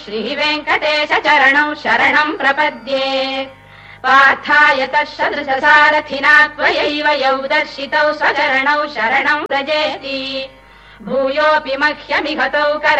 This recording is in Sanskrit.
श्रीवेङ्कटेश चरणौ शरणम् प्रपद्ये पार्थाय तत्सदृशसारथिना त्वयैव यौ दर्शितौ स्वचरणौ शरणम् व्रजेति भूयोऽपि मह्यमिघतौ